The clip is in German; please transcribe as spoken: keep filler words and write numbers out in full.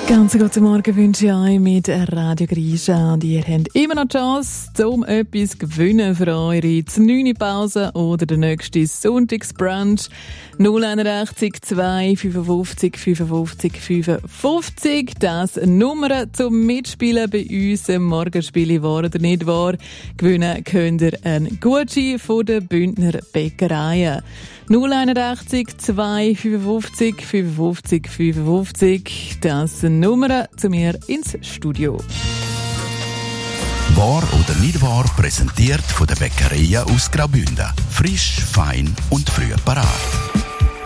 Ganz guten Morgen wünsche ich euch mit Radio Grisha. Und ihr habt immer noch die Chance, um etwas zu gewinnen für eure neunte Pause oder den nächsten Sonntagsbrunch. null einundachtzig zwei fünfundfünfzig fünfundfünfzig fünfundfünfzig. Das Nummer zum Mitspielen bei uns im Morgenspiel «Wahr oder nicht wahr». Gewinnen könnt ihr einen Gutschein von den Bündner Bäckereien. null einundachtzig zwei fünfundfünfzig fünfundfünfzig fünfundfünfzig. Das Nummer zu mir ins Studio. Wahr oder nicht wahr, präsentiert von der Bäckereien aus Graubünden. Frisch, fein und früh parat.